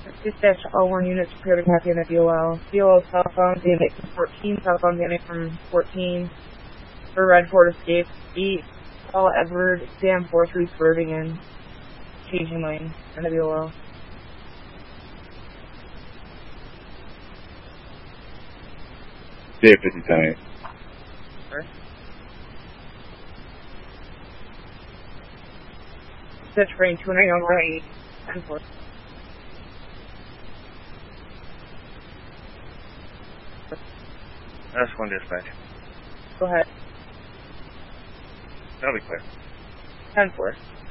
Dispatch all 1 units prepare to copy on the DOL. DOL southbound, Bandit from 14, southbound Bandit from 14. For Red Ford Escape, 8. Paul Edward, Sam 43 swerving in. Changing lane on the DOL. Day 50 Sorry. Dispatch frame 209 on right, 10-4. That's 1 dispatch. Go ahead. That'll be clear. 10-4.